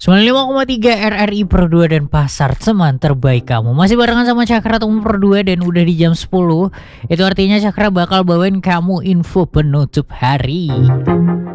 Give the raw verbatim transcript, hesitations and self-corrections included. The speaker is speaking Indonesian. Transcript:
sembilan puluh lima koma tiga R R I per dua dan pasar teman terbaik kamu. Masih barengan sama Cakra Temen per dua dan udah di jam sepuluh. Itu artinya Cakra bakal bawain kamu info penutup hari.